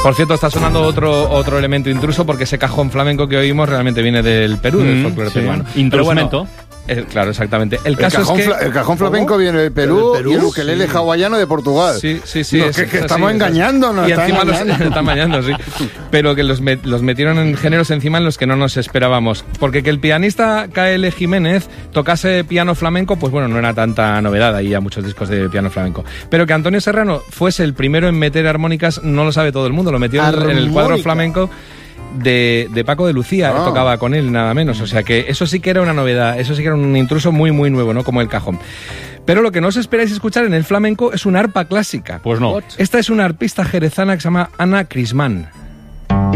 Por cierto, está sonando otro elemento intruso porque ese cajón flamenco que oímos realmente viene del Perú, del folclore peruano. Instrumento. Claro, exactamente. El cajón flamenco viene del Perú y el ukelele hawaiano de Portugal. Sí. Que estamos engañándonos. Y encima nos están engañando, sí. Pero que los metieron en géneros encima en los que no nos esperábamos. Porque que el pianista K.L. Jiménez tocase piano flamenco, pues bueno, no era tanta novedad. Ahí hay muchos discos de piano flamenco. Pero que Antonio Serrano fuese el primero en meter armónicas, no lo sabe todo el mundo. Lo metió en el cuadro flamenco de Paco de Lucía, tocaba con él nada menos, o sea que eso sí que era una novedad, eso sí que era un intruso muy muy nuevo, ¿no? Como el cajón. Pero lo que no os esperáis escuchar en el flamenco es una arpa clásica. Pues no. Esta es una arpista jerezana que se llama Ana Crismán.